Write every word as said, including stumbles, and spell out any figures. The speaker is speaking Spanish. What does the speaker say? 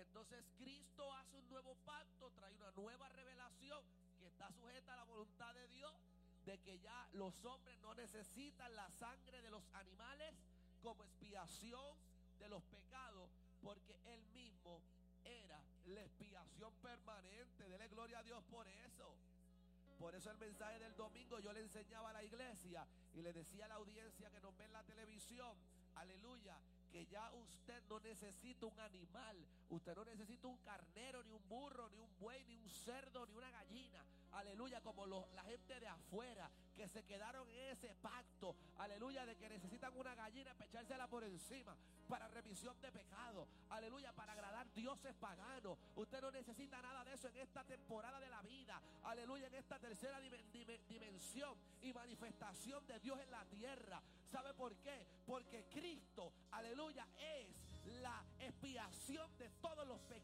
Entonces Cristo hace un nuevo pacto, trae una nueva revelación que está sujeta a la voluntad de Dios, de que ya los hombres no necesitan la sangre de los animales como expiación de los pecados, porque Él mismo era la expiación permanente. Dele gloria a Dios por eso. Por eso el mensaje del domingo yo le enseñaba a la iglesia y le decía a la audiencia que nos ve en la televisión, aleluya, que ya usted no necesita un animal, usted no necesita un carnero, ni un burro, ni un buey, ni un cerdo, ni una gallina, aleluya, como los, la gente de afuera que se quedaron en ese pacto, aleluya, de que necesitan una gallina para echársela por encima para remisión de pecado, aleluya, para agradar dioses paganos. Usted no necesita nada de eso en esta temporada de la vida, aleluya, en esta tercera dim- dim- dimensión y manifestación de Dios en la tierra. ¿Sabe por qué? Porque Cristo, aleluya, es la expiación de todos los pecados